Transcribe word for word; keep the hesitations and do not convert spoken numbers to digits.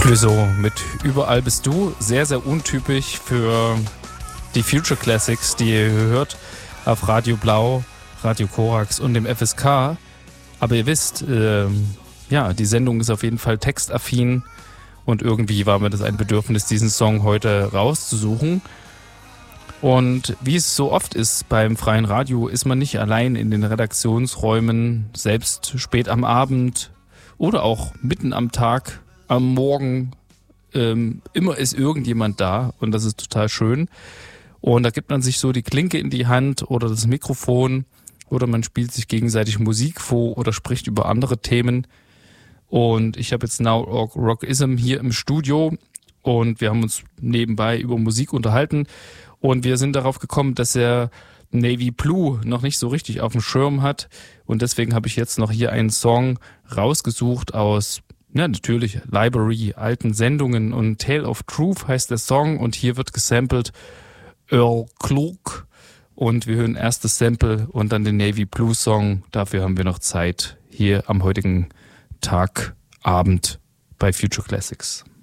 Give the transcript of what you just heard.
Clouseau mit Überall bist du. Sehr, sehr untypisch für die Future Classics, die ihr hört auf Radio Blau, Radio Korax und dem F S K. Aber ihr wisst, äh, ja, die Sendung ist auf jeden Fall textaffin und irgendwie war mir das ein Bedürfnis, diesen Song heute rauszusuchen. Und wie es so oft ist beim freien Radio, ist man nicht allein in den Redaktionsräumen, selbst spät am Abend oder auch mitten am Tag, am Morgen. Ähm, immer ist irgendjemand da und das ist total schön. Und da gibt man sich so die Klinke in die Hand oder das Mikrofon oder man spielt sich gegenseitig Musik vor oder spricht über andere Themen. Und ich habe jetzt Now Rockism hier im Studio und wir haben uns nebenbei über Musik unterhalten. Und wir sind darauf gekommen, dass er Navy Blue noch nicht so richtig auf dem Schirm hat. Und deswegen habe ich jetzt noch hier einen Song rausgesucht aus, ja natürlich, Library, alten Sendungen. Und Tale of Truth heißt der Song. Und hier wird gesampelt Earl Klug. Und wir hören erst das Sample und dann den Navy Blue Song. Dafür haben wir noch Zeit hier am heutigen Tag, Abend bei Future Classics.